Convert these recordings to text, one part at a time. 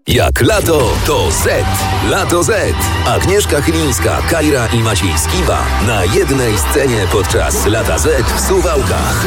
Jak lato, to Z. Lato Z. Agnieszka Chylińska, Kajra i Maciej Skiba na jednej scenie podczas Lata Z w Suwałkach.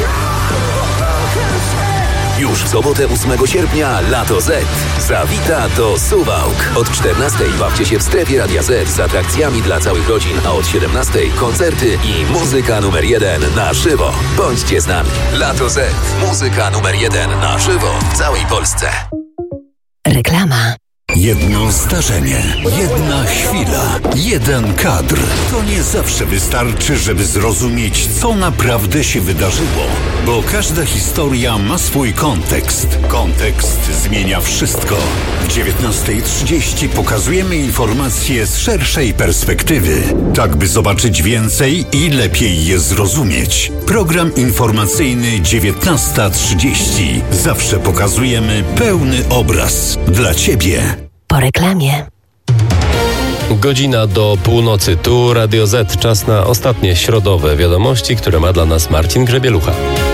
Już w sobotę 8 sierpnia Lato Z zawita do Suwałk. Od 14:00 bawcie się w strefie Radia Z z atrakcjami dla całych rodzin, a od 17:00 koncerty i muzyka numer 1 na żywo. Bądźcie z nami. Lato Z. Muzyka numer 1 na żywo w całej Polsce. Reklama. Jedno zdarzenie, jedna chwila, jeden kadr. To nie zawsze wystarczy, żeby zrozumieć, co naprawdę się wydarzyło. Bo każda historia ma swój kontekst. Kontekst zmienia wszystko. W 19:30 pokazujemy informacje z szerszej perspektywy. Tak, by zobaczyć więcej i lepiej je zrozumieć. Program informacyjny 19:30. Zawsze pokazujemy pełny obraz. Dla Ciebie. Po reklamie. Godzina do północy. Tu Radio Z. Czas na ostatnie środowe wiadomości, które ma dla nas Marcin Grzebielucha.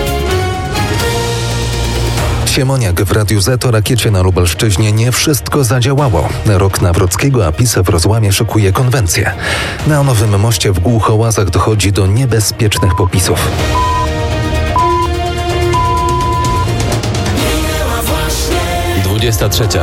Siemoniak w Radiu Z o rakiecie na Lubelszczyźnie nie wszystko zadziałało. Rok Nawrockiego, a PiS w rozłamie szykuje konwencję. Na Nowym Moście w Głuchołazach dochodzi do niebezpiecznych popisów. Trzecia.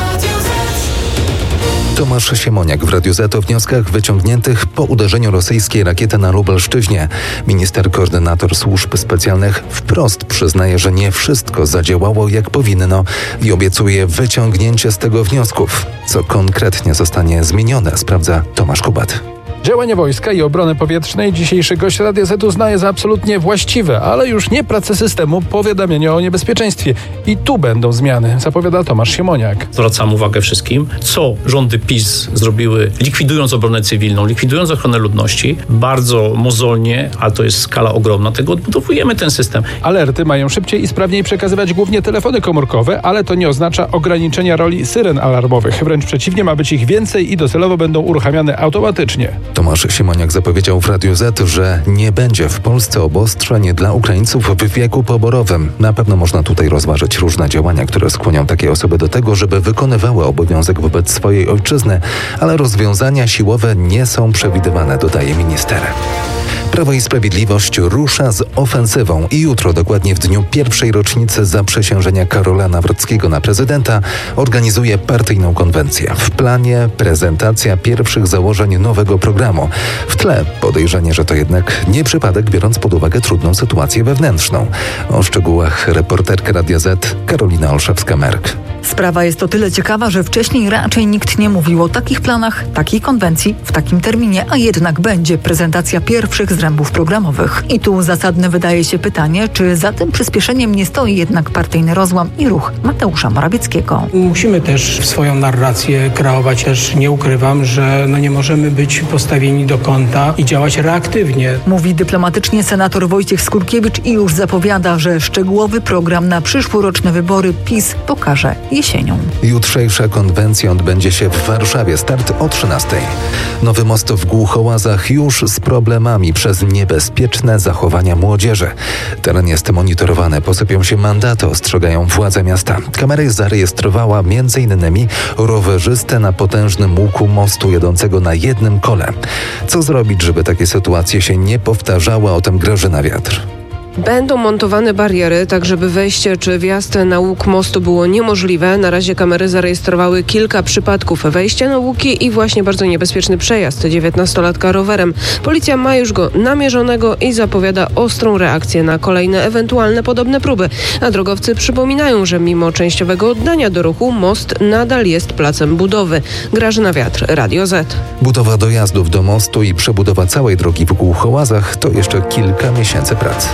Tomasz Siemoniak w Radiu Z o wnioskach wyciągniętych po uderzeniu rosyjskiej rakiety na Lubelszczyźnie. Minister koordynator służb specjalnych wprost przyznaje, że nie wszystko zadziałało jak powinno i obiecuje wyciągnięcie z tego wniosków. Co konkretnie zostanie zmienione, sprawdza Tomasz Kubat. Działania wojska i obrony powietrznej dzisiejszy gość Radia Z uznaje za absolutnie właściwe, ale już nie pracę systemu powiadamiania o niebezpieczeństwie. I tu będą zmiany, zapowiada Tomasz Siemoniak. Zwracam uwagę wszystkim, co rządy PiS zrobiły, likwidując obronę cywilną, likwidując ochronę ludności, bardzo mozolnie, ale to jest skala ogromna, tego odbudowujemy ten system. Alerty mają szybciej i sprawniej przekazywać głównie telefony komórkowe, ale to nie oznacza ograniczenia roli syren alarmowych. Wręcz przeciwnie, ma być ich więcej i docelowo będą uruchamiane automatycznie. Tomasz Siemoniak zapowiedział w Radiu Z, że nie będzie w Polsce obostrzeń dla Ukraińców w wieku poborowym. Na pewno można tutaj rozważyć różne działania, które skłonią takie osoby do tego, żeby wykonywały obowiązek wobec swojej ojczyzny, ale rozwiązania siłowe nie są przewidywane, dodaje minister. Prawo i Sprawiedliwość rusza z ofensywą i jutro, dokładnie w dniu pierwszej rocznicy zaprzysiężenia Karola Nawrockiego na prezydenta, organizuje partyjną konwencję. W planie prezentacja pierwszych założeń nowego programu. W tle podejrzenie, że to jednak nie przypadek, biorąc pod uwagę trudną sytuację wewnętrzną. O szczegółach reporterka Radia Z Karolina Olszewska-Merk. Sprawa jest o tyle ciekawa, że wcześniej raczej nikt nie mówił o takich planach, takiej konwencji, w takim terminie, a jednak będzie prezentacja pierwszych zrębów programowych. I tu zasadne wydaje się pytanie, czy za tym przyspieszeniem nie stoi jednak partyjny rozłam i ruch Mateusza Morawieckiego. Musimy też swoją narrację kreować. Też nie ukrywam, że nie możemy być postawieni do kąta i działać reaktywnie. Mówi dyplomatycznie senator Wojciech Skurkiewicz i już zapowiada, że szczegółowy program na przyszłoroczne wybory PiS pokaże jesienią. Jutrzejsza konwencja odbędzie się w Warszawie. Start o 13:00. Nowy Most w Głuchołazach już z problemami przez niebezpieczne zachowania młodzieży. Teren jest monitorowany, posypią się mandaty, ostrzegają władze miasta. Kamera zarejestrowała m.in. rowerzystę na potężnym łuku mostu jadącego na jednym kole. Co zrobić, żeby takie sytuacje się nie powtarzały? O tym Grażyna Wiatr. Będą montowane bariery, tak żeby wejście czy wjazd na łuk mostu było niemożliwe. Na razie kamery zarejestrowały kilka przypadków wejścia na łuki i właśnie bardzo niebezpieczny przejazd 19-latka rowerem. Policja ma już go namierzonego i zapowiada ostrą reakcję na kolejne ewentualne podobne próby. A drogowcy przypominają, że mimo częściowego oddania do ruchu most nadal jest placem budowy. Grażyna Wiatr, Radio Z. Budowa dojazdów do mostu i przebudowa całej drogi w Głuchołazach to jeszcze kilka miesięcy pracy.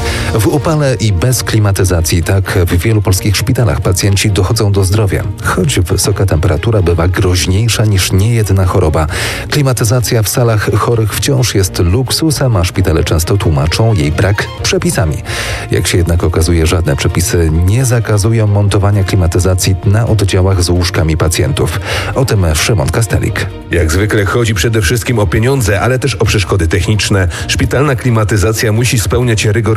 W upale i bez klimatyzacji, tak w wielu polskich szpitalach pacjenci dochodzą do zdrowia. Choć wysoka temperatura bywa groźniejsza niż niejedna choroba. Klimatyzacja w salach chorych wciąż jest luksusem, a szpitale często tłumaczą jej brak przepisami. Jak się jednak okazuje, żadne przepisy nie zakazują montowania klimatyzacji na oddziałach z łóżkami pacjentów. O tym Szymon Kastelik. Jak zwykle chodzi przede wszystkim o pieniądze, ale też o przeszkody techniczne. Szpitalna klimatyzacja musi spełniać rygorystyczne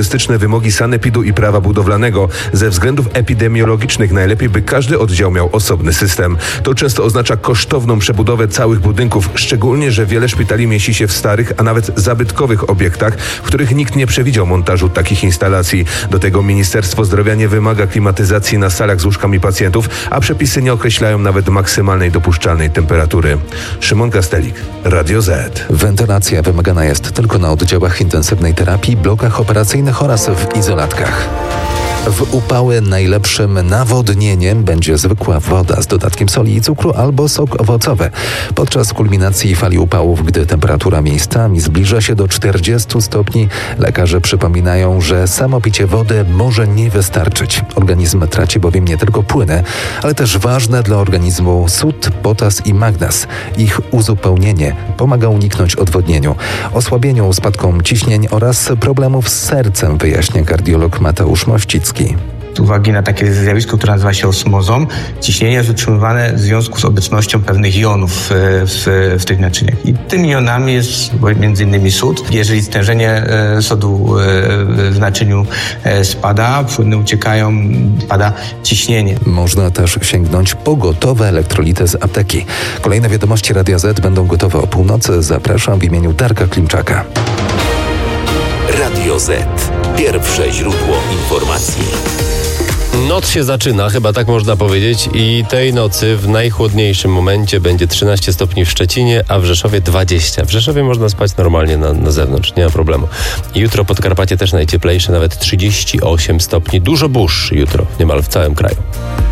rygorystyczne wymogi sanepidu i prawa budowlanego. Ze względów epidemiologicznych najlepiej, by każdy oddział miał osobny system. To często oznacza kosztowną przebudowę całych budynków, szczególnie, że wiele szpitali mieści się w starych, a nawet zabytkowych obiektach, w których nikt nie przewidział montażu takich instalacji. Do tego Ministerstwo Zdrowia nie wymaga klimatyzacji na salach z łóżkami pacjentów, a przepisy nie określają nawet maksymalnej dopuszczalnej temperatury. Szymon Kastelik, Radio Z. Wentylacja wymagana jest tylko na oddziałach intensywnej terapii, blokach operacyjnych oraz w izolatkach. W upały najlepszym nawodnieniem będzie zwykła woda z dodatkiem soli i cukru albo sok owocowy. Podczas kulminacji fali upałów, gdy temperatura miejscami zbliża się do 40 stopni, lekarze przypominają, że samo picie wody może nie wystarczyć. Organizm traci bowiem nie tylko płyny, ale też ważne dla organizmu sód, potas i magnez. Ich uzupełnienie pomaga uniknąć odwodnieniu, osłabieniu, spadkom ciśnień oraz problemów z sercem, wyjaśnia kardiolog Mateusz Mościcki. Z uwagi na takie zjawisko, które nazywa się osmozą, ciśnienie jest utrzymywane w związku z obecnością pewnych jonów w tych naczyniach. I tymi jonami jest m.in. sód. Jeżeli stężenie sodu w naczyniu spada, płyny uciekają, spada ciśnienie. Można też sięgnąć po gotowe elektrolity z apteki. Kolejne wiadomości Radia Z będą gotowe o północy. Zapraszam w imieniu Darka Klimczaka. Radio Z. Pierwsze źródło informacji. Noc się zaczyna, chyba tak można powiedzieć, i tej nocy w najchłodniejszym momencie będzie 13 stopni w Szczecinie, a w Rzeszowie 20. W Rzeszowie można spać normalnie na zewnątrz, nie ma problemu. I jutro Podkarpacie też najcieplejsze, nawet 38 stopni. Dużo burz jutro, niemal w całym kraju.